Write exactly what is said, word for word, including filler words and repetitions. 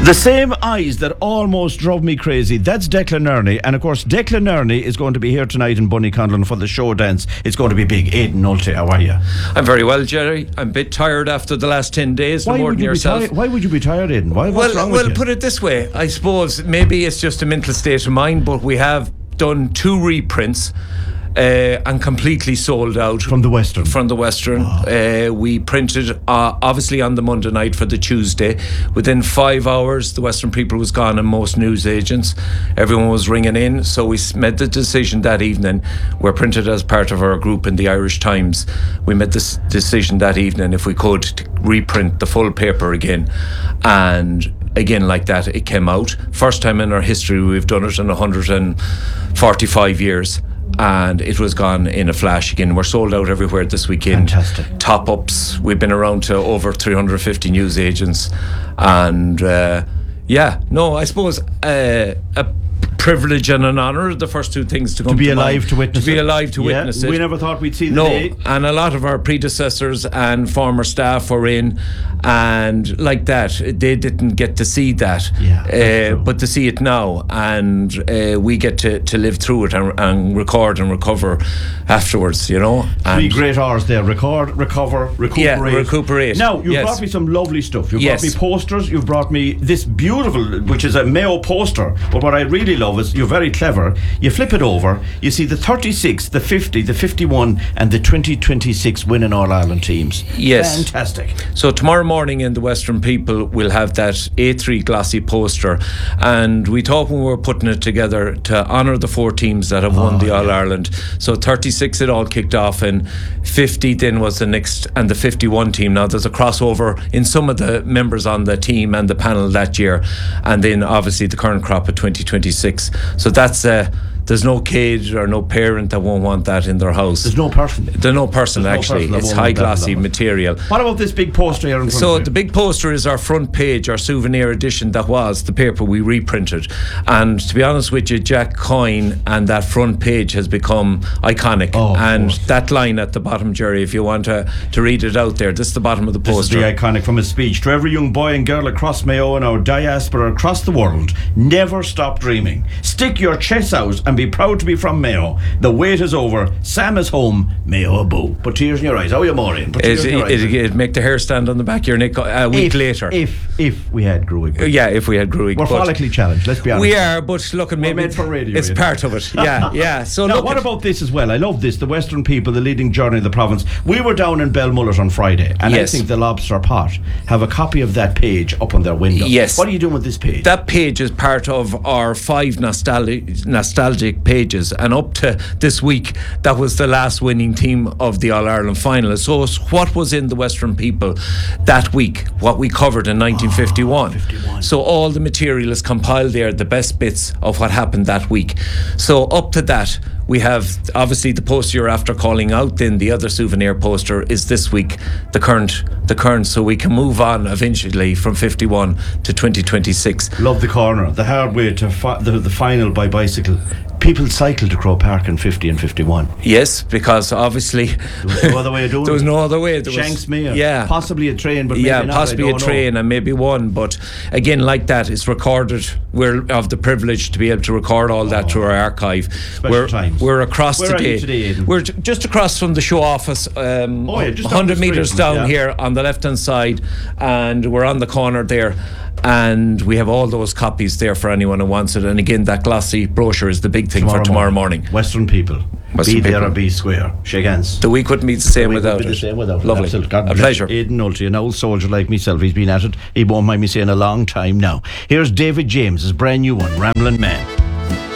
The same eyes that almost drove me crazy. That's Declan Ernie. And of course, Declan Ernie is going to be here tonight in Bunnyconlon for the show dance. It's going to be big. Aidan Nolte, how are you? I'm very well, Jerry. I'm a bit tired after the last ten days, no Why more would than you be yourself. tired? Why would you be tired, Aidan? Why, what's well, wrong well, with you? put it this way. I suppose maybe it's just a mental state of mind, but we have done two reprints. Uh, and completely sold out From the Western. From the Western. Wow. Uh, we printed uh, obviously on the Monday night for the Tuesday. Within five hours, the Western People was gone and most news agents. Everyone was ringing in. So we made the decision that evening. We're printed as part of our group in the Irish Times. We made this decision that evening, if we could, to reprint the full paper again. And again, like that, it came out. First time in our history we've done it in one hundred forty-five years. And it was gone in a flash again. We're sold out everywhere this weekend. Fantastic. Top ups. We've been around to over three hundred fifty news agents. And uh, yeah, no, I suppose uh, a privilege and an honour, the first two things to come To be to alive mind. to witness To be it. alive to Yeah, witness it. we never thought we'd see the no, day. and a lot of our predecessors and former staff were in, and like that, they didn't get to see that. Yeah, that's uh, true. but to see it now, and uh, we get to, to live through it and, and record and recover afterwards, you know. Three And great hours there. Record, recover, recuperate. Yeah, recuperate. Now, you've Yes. brought me some lovely stuff. You've Yes. brought me posters. You've brought me this beautiful, which is a Mayo poster. But what I really love is you're very clever. You flip it over. You see the thirty-six, the fifty, the fifty-one, and the twenty twenty-six winning All Ireland teams. Yes. Fantastic. So tomorrow morning in the Western People we'll have that A three glossy poster, and we thought when we were putting it together to honour the four teams that have won Oh, the All yeah. Ireland. So thirty-six it all kicked off, and fifty then was the next, and the fifty-one team. Now there's a crossover in some of the members on the team and the panel that year, and then obviously the current crop of twenty twenty-six. So that's uh, there's no kid or no parent that won't want that in their house. There's no person. There's no person There's no actually. person that It's won't high want that in glossy their house. material. What about this big poster here in front So of you? the big poster is our front page, our souvenir edition that was the paper we reprinted. And to be honest with you, Jack Coyne and that front page has become iconic. Oh, of and course. that line at the bottom, Jerry, if you want to, to read it out there, this is the bottom of the This is poster. the iconic from his speech. To every young boy and girl across Mayo and our diaspora across the world, never stop dreaming. Stick your chests out and be proud to be from Mayo. The wait is over. Sam is home. Mayo a boo. Put tears in your eyes. How are you, Maureen? Put tears It, in your eyes. it, it'd make the hair stand on the back of your neck a week if, later. If if we had Gruig. yeah, if we had Gruig. We're but follically challenged, let's be honest. we are, but look, and maybe made for radio, it's yeah. part of it. Yeah, yeah. So Now, look what at- about this as well? I love this. The Western People, the leading journey of the province. We were down in Belmullet on Friday, and Yes. I think the Lobster Pot have a copy of that page up on their window. Yes. What are you doing with this page? That page is part of our five nostalgic, nostalgic pages, and up to this week, that was the last winning team of the All-Ireland final. So it's what was in the Western People that week, what we covered in nineteen fifty-one. fifty-one. So all the material is compiled there, the best bits of what happened that week. So up to that, we have obviously the poster you're after calling out. Then the other souvenir poster is this week, the current, the current. So we can move on eventually from fifty-one to twenty twenty-six. Love the corner. The hard way to fi- the, the final by bicycle. People cycled to Croke Park in fifty and fifty-one. Yes, because obviously There was no other way of doing there was it. no other way. There was- Shanks Mayor. Yeah. Possibly a train, but maybe yeah, not, possibly I a don't train know. and maybe one, but again, like that, it's recorded. We're of the privilege to be able to record all that through our archive. We're, times. we're across Where are today. you today, Aidan? We're j- just across from the show office, um, Oh, yeah, just down one hundred the street, metres isn't it? down Yeah. here on the left hand side, and we're on the corner there. And we have all those copies there for anyone who wants it. And again, that glossy brochure is the big thing for tomorrow morning. Western People. Western be there People. or be square. Shake hands. The week wouldn't be the same We without could be it. the same without it. Lovely. Absolutely. God A bless pleasure. Aidan Nolte, an old soldier like myself. He's been at it. He won't mind me saying a long time now. Here's David James' brand new one, Ramblin' Man.